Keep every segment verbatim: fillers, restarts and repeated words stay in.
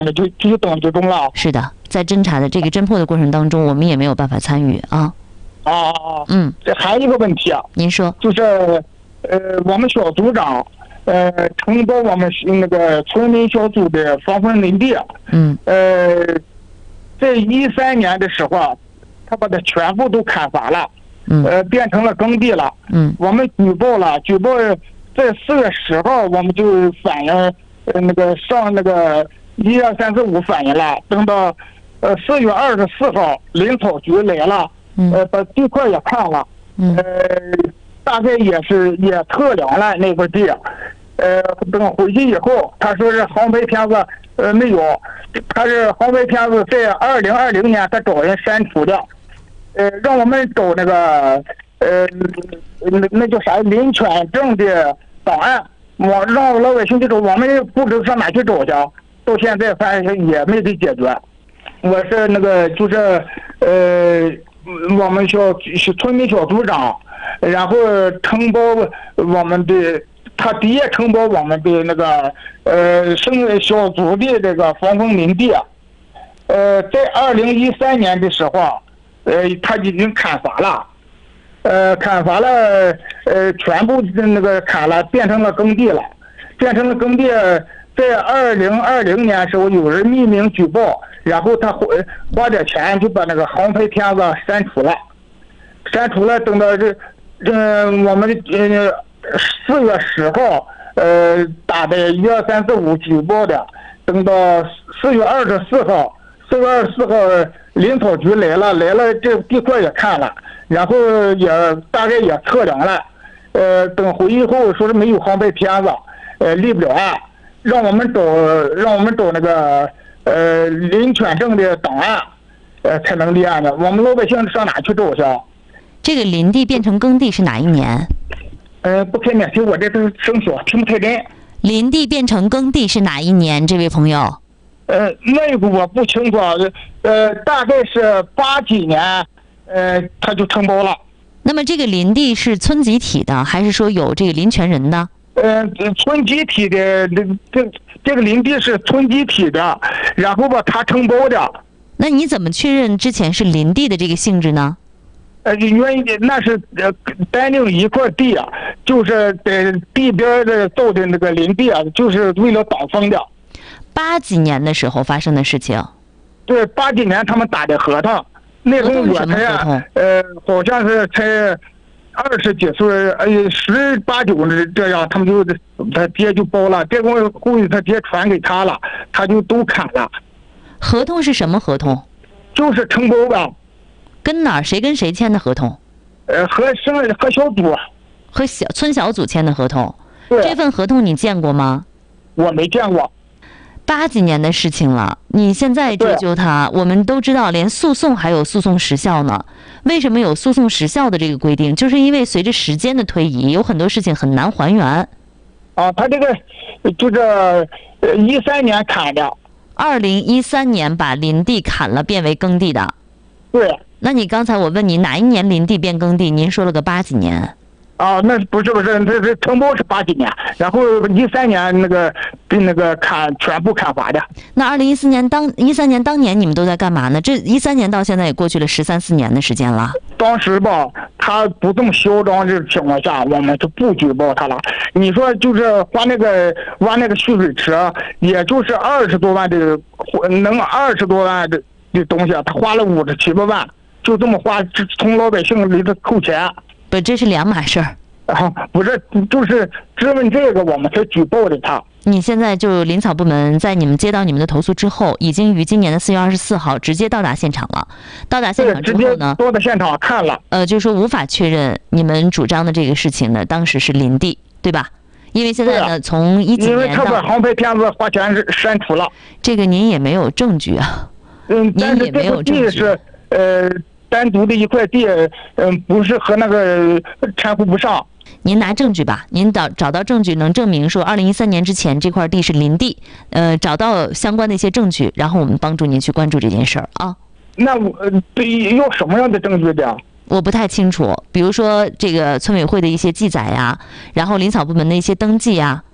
那就就登记中了。 是的，在侦查的这个侦破的过程当中，我们也没有办法参与啊。 啊， 嗯， 这还有一个问题啊， 您说， 就是呃，我们小组长呃承包我们那个村民小组的防风林地， 嗯， 呃，在一三年的时候啊，他把它全部都砍伐了， 嗯， 呃，变成了耕地了。 嗯， 我们举报了，举报在四月十号我们就反映，呃，那个上那个一二三四五反映了，等到呃四月二十四号林草局来了，呃，把地块也看了，呃，大概也是也测量了那块地，呃，等回去以后，他说是航拍片子，呃，没有，他是航拍片子在二零二零年他找人删除的，呃，让我们找那个呃那那叫啥林权证的档案，我让老百姓去找，我们也不知道上哪去找去，到现在反正也没给解决。我是那个就是呃我们小村民小组长，然后承包我们的他第一承包我们的那个呃生小组的这个防风林地，呃在二零一三年的时候，呃他已经砍伐了，呃砍伐了呃全部那个砍了，变成了耕地了，变成了耕地。在二零二零年时候有人匿名举报，然后他花花点钱就把那个航拍片子删除了，删除了。等到这这我们呃四月十号呃打的一二三四五举报的，等到四月二十四号，四月二十四号林草局来了，来了这地块也看了，然后也大概也测量了，呃等回去后说是没有航拍片子，呃立不了案。让我们找，让我们找那个呃林权证的档案，呃才能立案的。我们老百姓上哪去找去？ 这个林地变成耕地是哪一年？ 呃，不开免提，我这都声小，听不太真。 林地变成耕地是哪一年？这位朋友？ 呃，那个我不清楚，呃，大概是八几年，呃，他就承包了。 那么这个林地是村集体的，还是说有这个林权人的？ 呃，村集体的这这这个林地是村集体的，然后吧，他承包的。 那你怎么确认之前是林地的这个性质呢？ 呃，原因那是呃单另一块地啊，就是在地边的造的那个林地啊，就是为了挡风的。 八几年的时候发生的事情。 对，八几年他们打的合同，那会我才呃好像是才。二十几岁，哎，十八九这样，他们就他爹就包了，这个后他爹传给他了，他就都砍了。 合同是什么合同？ 就是承包吧。 跟哪儿？谁跟谁签的合同？ 呃，和生和小组， 和小村小组签的合同。 对。 这份合同你见过吗？ 我没见过。 八几年的事情了，你现在追究他，我们都知道，连诉讼还有诉讼时效呢。为什么有诉讼时效的这个规定？就是因为随着时间的推移，有很多事情很难还原。 啊，他这个就是呃一三年砍的。 二零一三年把林地砍了，变为耕地的。 对。 那你刚才我问你哪一年林地变耕地，您说了个八几年。 啊，那不是不是，这这承包是八几年，然后一三年那个那个砍全部砍伐的。 那二零一四年当一三年当年你们都在干嘛呢？这一三年到现在也过去了十三四年的时间了。 当时吧，他不这么嚣张的情况下，我们就不举报他了。你说就是花那个挖那个蓄水池，也就是二十多万的，能二十多万的的东西，他花了五十七八万，就这么花，从老百姓里头扣钱。 不，这是两码事儿。 啊，不是，就是质问这个，我们才举报的他。 你现在就林草部门在你们接到你们的投诉之后，已经于今年的四月二十四号直接到达现场了。到达现场之后呢， 到达现场看了， 呃，就是说无法确认你们主张的这个事情呢，当时是林地，对吧？因为现在呢，从一几年到， 因为他把航拍片子花钱删除了， 这个您也没有证据啊。 嗯， 您也没有证据。 地是呃单独的一块地，嗯，不是和那个掺和不上。 您拿证据吧，您找找到证据能证明说二零一三年之前这块地是林地，呃，找到相关的一些证据，然后我们帮助您去关注这件事儿啊。 那我对要什么样的证据的？ 我不太清楚，比如说这个村委会的一些记载呀，然后林草部门的一些登记呀，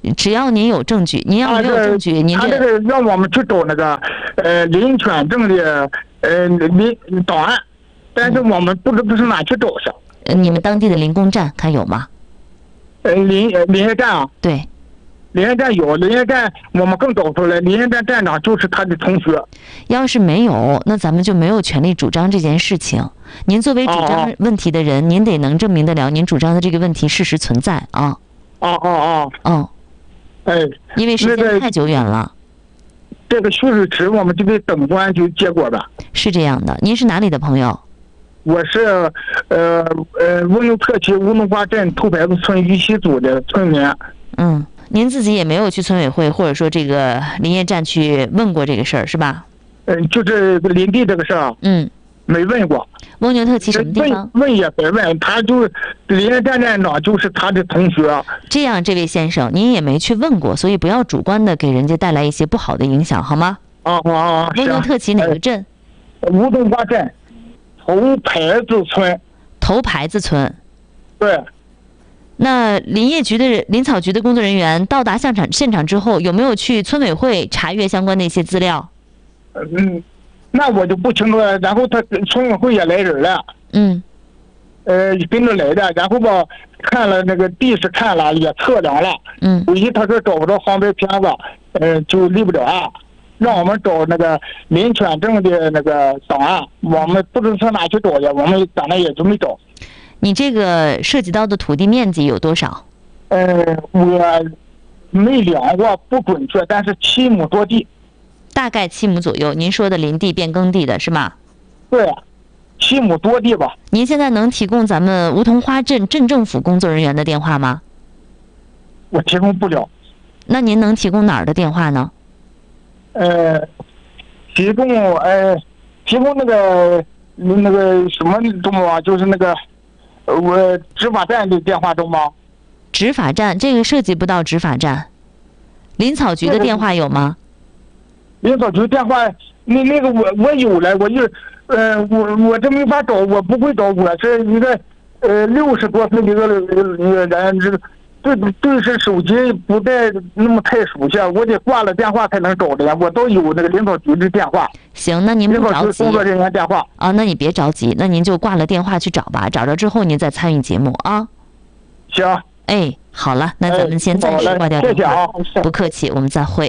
只要您有证据，您要没有证据，您这他这个让我们去找那个呃林权证的呃林档案，但是我们不知道是哪去找去。 呃，你们当地的林公站看有吗？ 呃，林呃林业站啊， 对， 林业站有，林业站我们更找出来，林业站站长就是他的同学。 要是没有，那咱们就没有权利主张这件事情。您作为主张问题的人，哦、您得能证明得了您主张的这个问题事实存在啊。 哦哦哦。 哦。 哎。 因为时间太久远了。 这个蓄水池我们就得等关就结果吧。 是这样的，您是哪里的朋友？ 我是呃呃乌牛特区乌龙花镇头牌子村玉溪组的村民。 嗯，您自己也没有去村委会或者说这个林业站去问过这个事儿是吧？ 嗯，就是林地这个事儿。 嗯， 没问过。 蜗牛特区什么地方？ 问问也别问，他就林业站站长就是他的同学。 这样，这位先生，您也没去问过，所以不要主观的给人家带来一些不好的影响，好吗？ 哦哦哦。 蜗牛特区哪个镇？ 乌龙花镇。头牌子村， 头牌子村， 对。 那林业局的林草局的工作人员到达现场现场之后，有没有去村委会查阅相关的一些资料？ 嗯，那我就不清楚了。然后他村委会也来人了， 嗯， 呃，跟着来的。然后吧，看了那个地是看了，也测量了， 嗯， 唯一他说找不着航拍片子，呃，就立不了案。让我们找那个林权证的那个档案，我们不知道上哪去找去，我们当然也就没找。 你这个涉及到的土地面积有多少？ 呃，我没量过，不准确，但是七亩多地。 大概七亩左右。您说的林地变耕地的是吗？ 对，七亩多地吧。 您现在能提供咱们梧桐花镇镇政府工作人员的电话吗？ 我提供不了。 那您能提供哪儿的电话呢？ 呃，提供呃，提供那个那个什么中吗？就是那个呃，我执法站的电话中吗？ 执法站这个涉及不到执法站。林草局的电话有吗？ 林草局电话那那个我我有了，我就呃我我这没法找，我不会找，我是一个呃六十多岁的一个那个人，这个。对对，是手机不太那么太熟悉，我得挂了电话才能找的。我都有那个领导局的电话。 行，那您不着急。 工作人员电话啊，那你别着急，那您就挂了电话去找吧，找着之后您再参与节目啊。 行。 哎，好了，那咱们先暂时挂掉电话。 谢谢啊， 不客气，我们再会。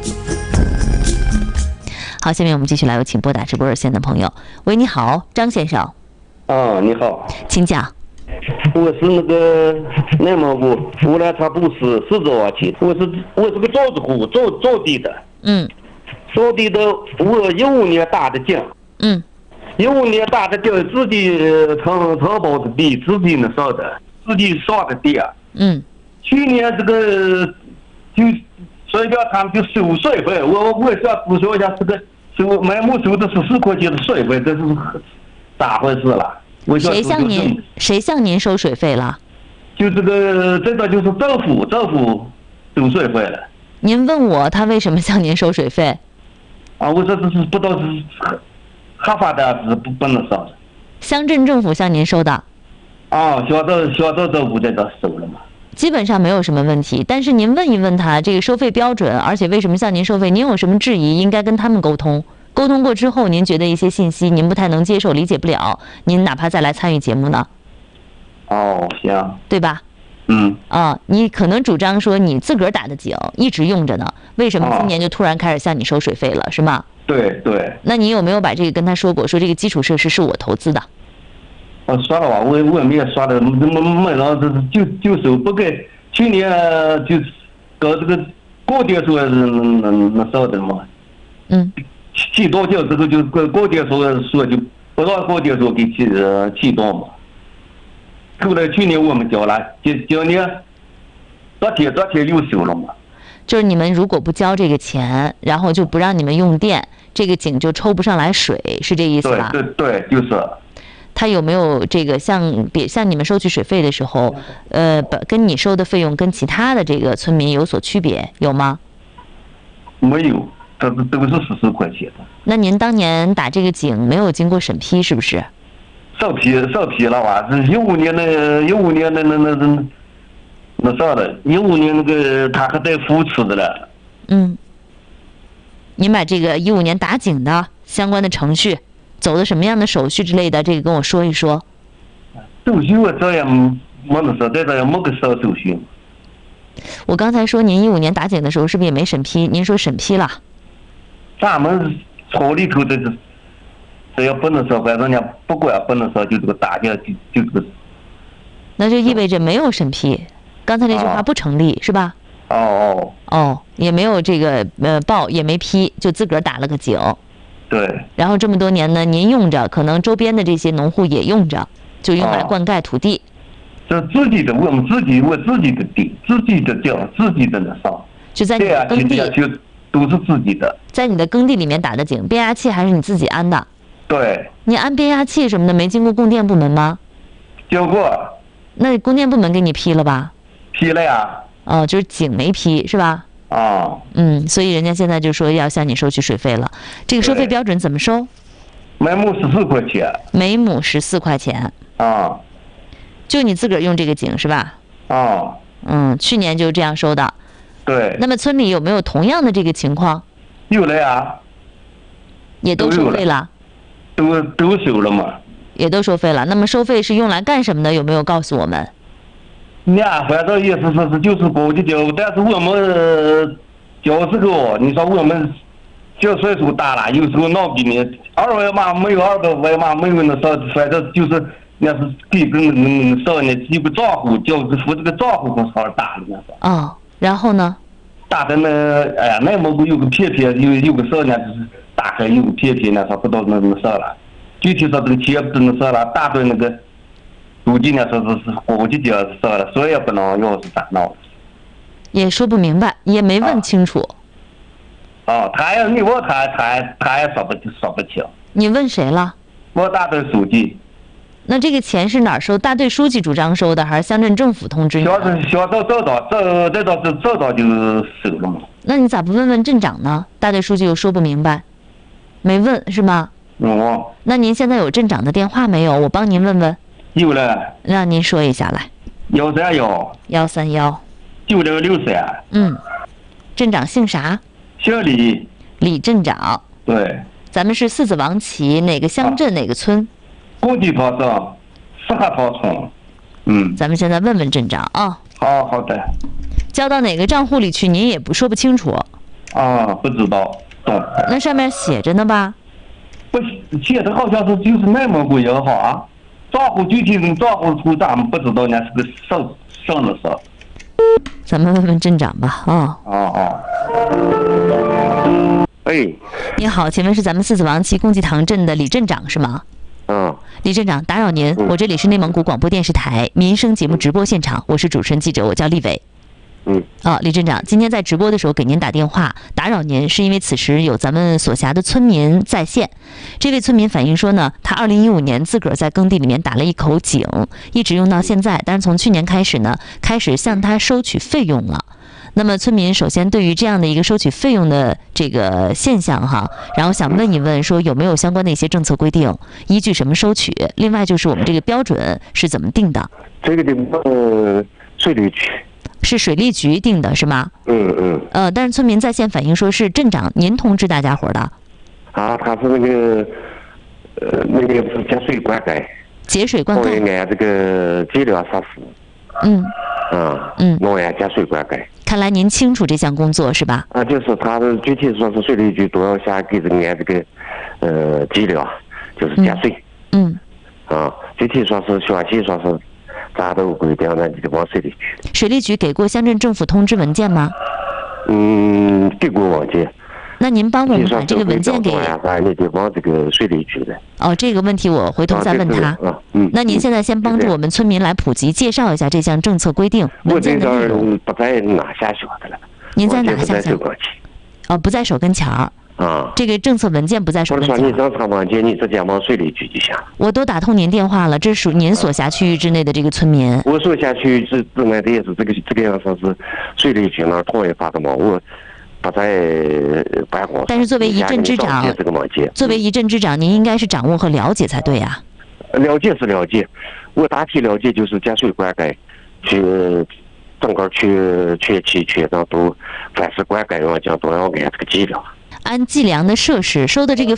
好，下面我们继续来有请拨打直播热线的朋友。喂，你好，张先生。 哦，你好， 请讲。 我是那个内蒙古乌兰察布市四周瓦区，我是我是个造纸户，造造地的。 嗯。 造地的，我一五年打的井。 嗯。 一五年打的井，自己承承包的地，自己能上的，自己上的地啊。 嗯。 去年这个就随便他们就收水费，我我想咨询一下，这个收买木收的十四块钱的水费，这是咋回事了？ 谁向您谁向您收水费了？ 就这个这个就是政府政府收水费了。 您问我他为什么向您收水费？ 啊，我说这是不知道是合法的是不不能收的。 乡镇政府向您收的。 啊，乡镇乡镇政府在这收了嘛。 基本上没有什么问题，但是您问一问他这个收费标准，而且为什么向您收费，您有什么质疑，应该跟他们沟通。沟通过之后，您觉得一些信息您不太能接受、理解不了，您哪怕再来参与节目呢？ 哦，行， 对吧？ 嗯。 啊，你可能主张说你自个儿打的井一直用着呢，为什么今年就突然开始向你收水费了，是吗？ 对对。 那你有没有把这个跟他说过？说这个基础设施是我投资的。 我说了吧，我我也没有说的，没没没让这就就收不给。去年就搞这个过点说是能能能收的嘛。 嗯。 启动就这个就过过点说说就不让过点说给启呃启动嘛。后来去年我们交了，今今年昨天昨天又收了嘛。 就是你们如果不交这个钱，然后就不让你们用电，这个井就抽不上来水，是这意思吧？ 对对对，就是。 他有没有这个向别向你们收取水费的时候，呃，跟你收的费用跟其他的这个村民有所区别，有吗？ 没有，这是都是十四块钱的。 那您当年打这个井没有经过审批，是不是？ 审批审批了吧？是一五年的，一五年的那那那那啥的，一五年那个他还带扶持的了。 嗯，您把这个一五年打井的相关的程序走的什么样的手续之类的，这个跟我说一说。 手续我这样没那啥，在这样没个啥手续。 我刚才说您一五年打井的时候是不是也没审批？您说审批了？ 咱们厂里头这个，只要不能说，反正人家不管不能说，就这个打掉就就这个。 那就意味着没有审批。刚才那句话不成立、哦、是吧？ 哦哦哦，也没有这个呃报，也没批，就自个儿打了个井。 对。 然后这么多年呢，您用着，可能周边的这些农户也用着，就用来灌溉土地。 这、哦、自己的，我们自己我自己的地，自己的叫自己的那啥。 就在你的耕地。 对啊，就都是自己的。 在你的耕地里面打的井，变压器还是你自己安的？ 对。 你安变压器什么的，没经过供电部门吗？ 经过。 那供电部门给你批了吧？ 批了呀。 哦，就是井没批是吧？ 哦。 嗯，所以人家现在就说要向你收取水费了。这个收费标准怎么收？ 每亩十四块钱。 每亩十四块钱。 啊。 就你自个儿用这个井是吧？ 哦。 嗯，去年就这样收的。 对。 那么村里有没有同样的这个情况？ 有了呀。 也都收费了。 都都收了嘛。 也都收费了。那么收费是用来干什么的？有没有告诉我们？ 呀，反正也是是是就是国家交，但是我们交这个，你说我们这岁数大了，有时候脑皮呢，二维码没有二维码没有那啥，反正就是那是给个那那啥呢，几个账户交支付这个账户跟上打的那个。 哦，然后呢？ 打的那哎呀，内蒙古有个片片，有有个啥呢，就是打开有个片片那啥不到那那啥了。具体说这个钱不能说了，大对那个估计呢说是是国际交说了，所以也不能要是咋闹。 也说不明白，也没问清楚。 哦，他也你问他，他他也说不说不清。 你问谁了？ 我大队书记。 那这个钱是哪儿收？大队书记主张收的，还是乡镇政府通知你？ 乡镇乡镇这到这这到这这到就收了嘛。 那你咋不问问镇长呢？大队书记又说不明白，没问是吗？ 嗯。 那您现在有镇长的电话没有？我帮您问问。 有了。 让您说一下来。 幺三幺。 幺三幺。 九六六三。 嗯。镇长姓啥？ 姓李。 李镇长。 对。 咱们是四子王旗，哪个乡镇、啊、哪个村？ 公鸡塘镇，四合塘村。嗯。 咱们现在问问镇长啊。 好好的。 交到哪个账户里去？您也不说不清楚。 啊，不知道。懂。 那上面写着呢吧？ 不写的好像是就是内蒙古银行啊，账户具体的账户图咱们不知道呢，是个省省的事。 咱们问问镇长吧，啊。 哦哦。哎。 你好，请问是咱们四子王旗公济塘镇的李镇长是吗？ 嗯。 李镇长，打扰您， 嗯、 我这里是内蒙古广播电视台民生节目直播现场，我是主持人记者，我叫丽伟。 嗯， 啊，李镇长，今天在直播的时候给您打电话，打扰您，是因为此时有咱们所辖的村民在线。这位村民反映说呢，他二零一五年自个儿在耕地里面打了一口井，一直用到现在，但是从去年开始呢，开始向他收取费用了。那么村民首先对于这样的一个收取费用的这个现象哈，然后想问一问说有没有相关的一些政策规定，依据什么收取？另外就是我们这个标准是怎么定的？ 这个地方呃，水利局。 是水利局定的是吗？ 嗯嗯。 呃，但是村民在线反映说是镇长您通知大家伙的。 啊，他是那个，呃，那个是节水灌溉。 节水灌溉。 弄俺这个计量设施。 嗯。 啊。 嗯。 弄俺节水灌溉。 看来您清楚这项工作是吧？ 啊，就是他是具体说是水利局都要下给这个俺这个，呃，计量，就是节水。 嗯。 嗯啊，具体说是详细说是。啥都规定，那你就往水利局。 水利局给过乡镇政府通知文件吗？ 嗯，给过文件。 那您帮我们把这个文件给。 你得往这个水利局的。 哦，这个问题我回头再问他。 啊，嗯。 那您现在先帮助我们村民来普及介绍一下这项政策规定文件的内容。 我不在哪下晓得了。 您在哪下晓得？哦，不在手跟前儿。 啊， 这个政策文件不在手跟前。 我说你正常文件，你直接往水利局就行了。 我都打通您电话了，这属您所辖区域之内的这个村民。 我所辖区域之之内的也是这个这个样说是水利局那儿统一发的嘛，我不在办公室。 但是作为一镇之长， 这个文件， 作为一镇之长，您应该是掌握和了解才对呀、 啊。了解是了解，我大体了解就是节水灌溉，去整个全全期全场都凡是管该员讲都要按这个计量。 按计量的设施收的这个